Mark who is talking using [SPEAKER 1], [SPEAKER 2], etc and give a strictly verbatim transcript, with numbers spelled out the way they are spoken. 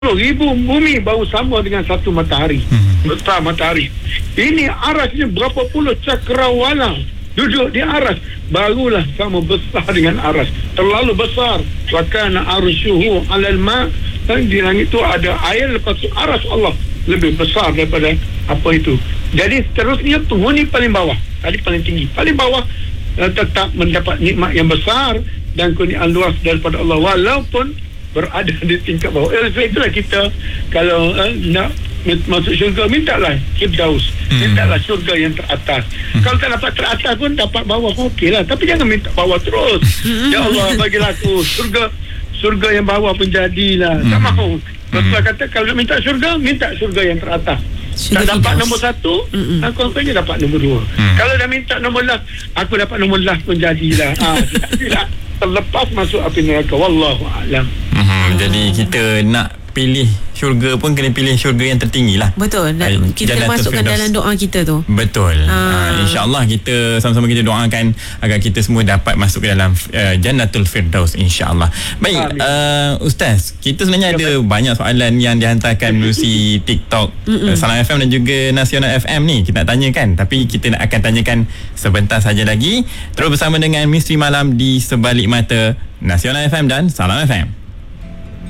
[SPEAKER 1] ribu bumi baru sama dengan satu matahari. Hmm. Besar matahari. Ini arasnya berapa puluh cakrawala duduk di aras, barulah sama besar dengan aras. Terlalu besar. Wa kana arsyuhu 'alal ma'. Dan di langit itu ada air, lepas itu aras Allah lebih besar daripada apa itu. Jadi seterusnya penghuni paling bawah, tadi paling tinggi, paling bawah uh, tetap mendapat nikmat yang besar dan kurniaan luas daripada Allah walaupun berada di tingkat bawah. Eh, sebab itulah kita kalau uh, nak masuk syurga, mintalah Firdaus, hmm. mintalah syurga yang teratas. Hmm. Kalau tak dapat teratas pun dapat bawah pun okey lah, tapi jangan minta bawah terus. Ya Allah, bagilah aku syurga, syurga yang bawah pun jadilah. Hmm. Tak mahu. Rasulullah kata kalau nak minta syurga, minta syurga yang teratas. Tak dapat nombor satu, mm-mm. aku akhirnya dapat nombor dua. Hmm. Kalau dah minta nombor last, aku dapat nombor last pun jadilah. Ah, tidak terlepas masuk api neraka. Wallahu a'lam.
[SPEAKER 2] Hmm, jadi kita nak pilih syurga pun kena pilih syurga yang tertinggi lah.
[SPEAKER 3] Betul. Dan kita masukkan dalam doa kita tu.
[SPEAKER 2] Betul. Ha. Ha, InsyaAllah kita sama-sama kita doakan agar kita semua dapat masuk ke dalam uh, Jannatul Firdaus, insyaAllah. Baik, uh, Ustaz, kita sebenarnya ya, ada baik. banyak soalan yang dihantarkan melalui TikTok uh, Salam F M dan juga Nasional F M ni. Kita nak tanyakan, tapi kita nak akan tanyakan sebentar saja lagi. Terus bersama dengan Misteri Malam di Sebalik Mata Nasional F M dan Salam F M.